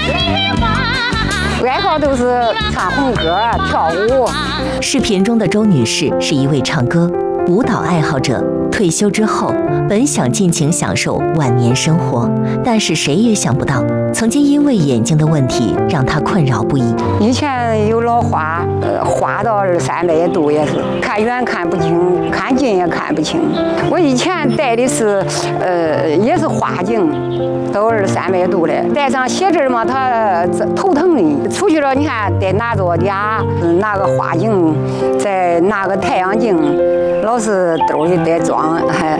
爱好都是唱红歌、跳舞。 视频中的周女士是一位唱歌、舞蹈爱好者。退休之后，本想尽情享受晚年生活，但是谁也想不到，曾经因为眼睛的问题让她困扰不已。 以前有老花，花到200-300度也是，看远看不清，看近也看不清。我以前戴的是，也是花镜，都200-300度的，戴上写字嘛，它头疼的。出去了，你看得拿着俩，拿个花镜，再拿个太阳镜，老是兜里得装，还